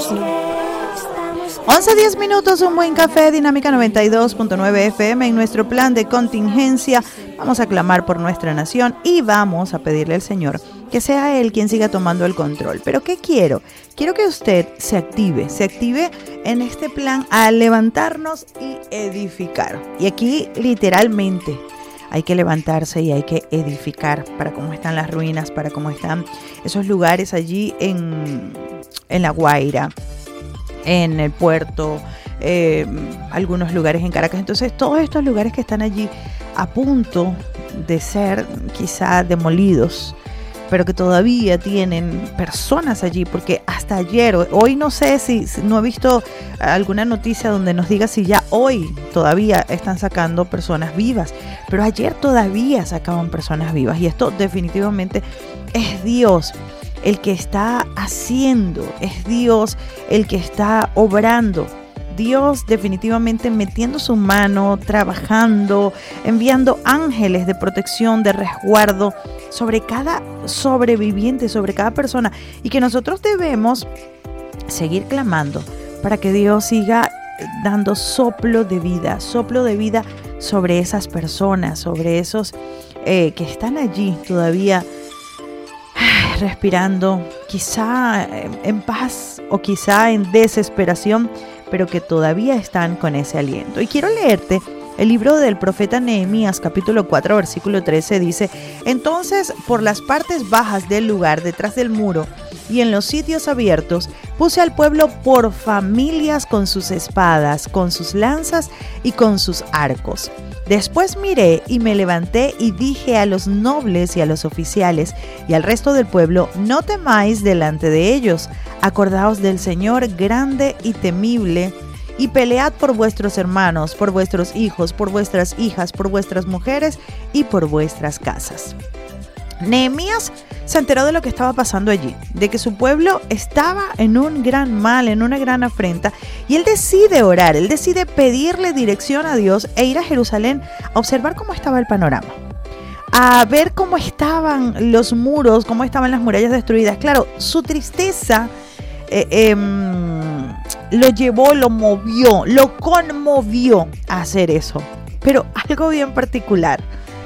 11:10 minutos, un buen café, Dinámica 92.9 FM. En nuestro plan de contingencia vamos a clamar por nuestra nación y vamos a pedirle al Señor que sea Él quien siga tomando el control. Pero ¿qué quiero? Quiero que usted se active en este plan a levantarnos y edificar. Y aquí literalmente hay que levantarse y hay que edificar para cómo están las ruinas, para cómo están esos lugares allí en La Guaira, en el puerto, algunos lugares en Caracas. Entonces todos estos lugares que están allí a punto de ser quizá demolidos, pero que todavía tienen personas allí, porque hasta ayer, hoy no sé si no he visto alguna noticia donde nos diga si ya hoy todavía están sacando personas vivas, pero ayer todavía sacaban personas vivas, y esto definitivamente es Dios el que está haciendo, es Dios el que está obrando. Dios definitivamente metiendo su mano, trabajando, enviando ángeles de protección, de resguardo sobre cada sobreviviente, sobre cada persona, y que nosotros debemos seguir clamando para que Dios siga dando soplo de vida sobre esas personas, sobre esos que están allí todavía respirando, quizá en paz o quizá en desesperación, pero que todavía están con ese aliento. Y quiero leerte el libro del profeta Nehemías, capítulo 4, versículo 13, dice: entonces, por las partes bajas del lugar, detrás del muro y en los sitios abiertos, puse al pueblo por familias con sus espadas, con sus lanzas y con sus arcos. Después miré y me levanté y dije a los nobles y a los oficiales y al resto del pueblo: no temáis delante de ellos, acordaos del Señor grande y temible, y pelead por vuestros hermanos, por vuestros hijos, por vuestras hijas, por vuestras mujeres y por vuestras casas. Nehemías se enteró de lo que estaba pasando allí, de que su pueblo estaba en un gran mal, en una gran afrenta, y él decide orar, él decide pedirle dirección a Dios e ir a Jerusalén a observar cómo estaba el panorama, a ver cómo estaban los muros, cómo estaban las murallas destruidas. Claro, su tristeza lo llevó, lo movió, lo conmovió a hacer eso. Pero algo bien particular,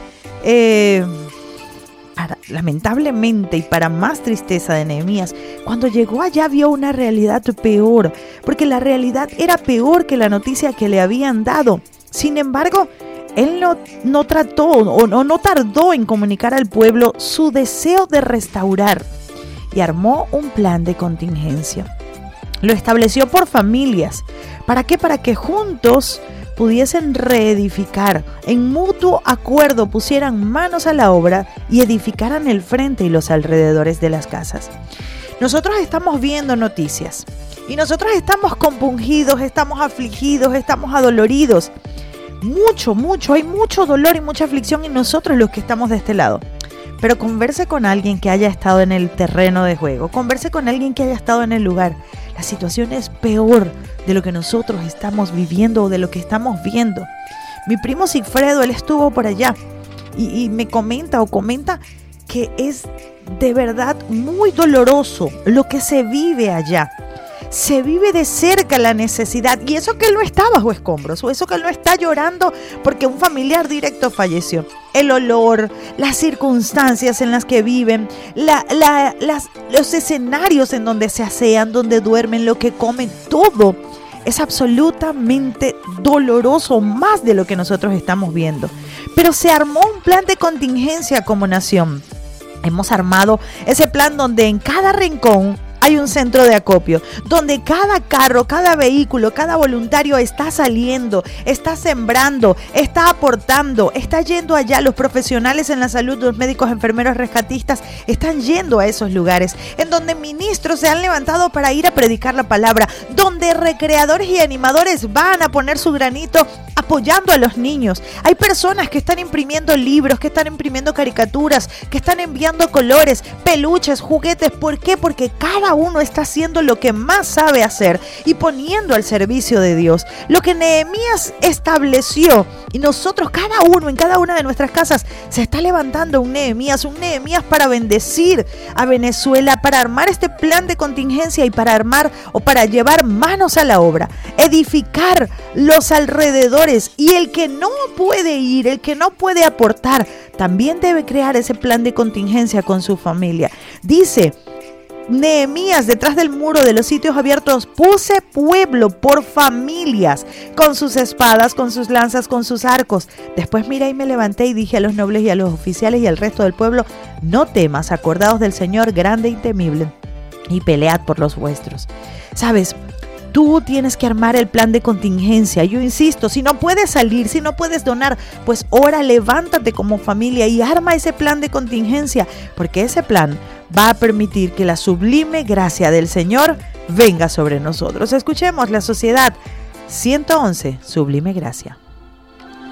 lamentablemente y para más tristeza de Nehemías, cuando llegó allá vio una realidad peor, porque la realidad era peor que la noticia que le habían dado. Sin embargo, él no tardó en comunicar al pueblo su deseo de restaurar, y armó un plan de contingencia. Lo estableció por familias. ¿Para qué? Para que juntos pudiesen reedificar, en mutuo acuerdo pusieran manos a la obra y edificaran el frente y los alrededores de las casas. Nosotros estamos viendo noticias y nosotros estamos compungidos, estamos afligidos, estamos adoloridos. Hay mucho dolor y mucha aflicción en nosotros los que estamos de este lado. Pero converse con alguien que haya estado en el terreno de juego, converse con alguien que haya estado en el lugar. La situación es peor de lo que nosotros estamos viviendo o de lo que estamos viendo. Mi primo Sigfredo, él estuvo por allá y me comenta que es de verdad muy doloroso lo que se vive allá. Se vive de cerca la necesidad, y eso que él no está bajo escombros, o eso que él no está llorando porque un familiar directo falleció. El olor, las circunstancias en las que viven, los escenarios en donde se asean, donde duermen, lo que comen, todo es absolutamente doloroso, más de lo que nosotros estamos viendo. Pero se armó un plan de contingencia como nación. Hemos armado ese plan donde en cada rincón hay un centro de acopio, donde cada carro, cada vehículo, cada voluntario está saliendo, está sembrando, está aportando, está yendo allá. Los profesionales en la salud, los médicos, enfermeros, rescatistas, están yendo a esos lugares, en donde ministros se han levantado para ir a predicar la palabra, donde recreadores y animadores van a poner su granito apoyando a los niños. Hay personas que están imprimiendo libros, que están imprimiendo caricaturas, que están enviando colores, peluches, juguetes. ¿Por qué? Porque cada cada uno está haciendo lo que más sabe hacer y poniendo al servicio de Dios. Lo que Nehemías estableció, y nosotros, cada uno, en cada una de nuestras casas, se está levantando un Nehemías para bendecir a Venezuela, para armar este plan de contingencia y para armar o para llevar manos a la obra, edificar los alrededores. Y el que no puede ir, el que no puede aportar, también debe crear ese plan de contingencia con su familia. Dice Nehemías, detrás del muro de los sitios abiertos puse pueblo por familias, con sus espadas, con sus lanzas, con sus arcos. Después miré y me levanté y dije a los nobles y a los oficiales y al resto del pueblo: no temas, acordaos del Señor grande y temible, y pelead por los vuestros. ¿Sabes? Tú tienes que armar el plan de contingencia. Yo insisto, si no puedes salir, si no puedes donar, pues ora, levántate como familia y arma ese plan de contingencia, porque ese plan va a permitir que la sublime gracia del Señor venga sobre nosotros. Escuchemos la Sociedad 111, Sublime Gracia.